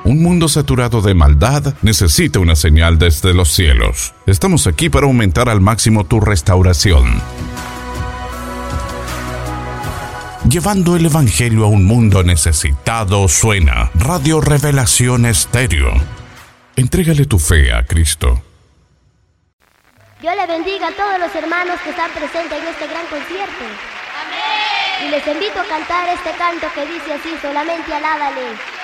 Un mundo saturado de maldad necesita una señal desde los cielos. Estamos aquí para aumentar al máximo tu restauración. Llevando el Evangelio a un mundo necesitado suena Radio Revelación Estéreo. Entrégale tu fe a Cristo. Dios le bendiga a todos los hermanos que están presentes en este gran concierto. ¡Amén! Y les invito a cantar este canto que dice así: solamente alábale.